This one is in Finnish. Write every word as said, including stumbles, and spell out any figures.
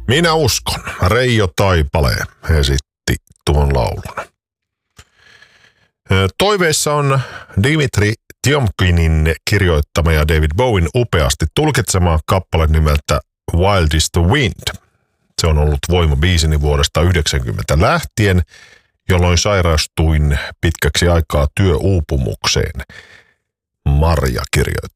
Minä uskon. Reijo Taipale esitti tuon laulun. Toiveissa on Dimitri Tiomkinin kirjoittama ja David Bowen upeasti tulkitsema kappale nimeltä Wild is the Wind. Se on ollut voimabiisini vuodesta yhdeksänkymmentä lähtien, jolloin sairastuin pitkäksi aikaa työuupumukseen. Marja kirjoittaa.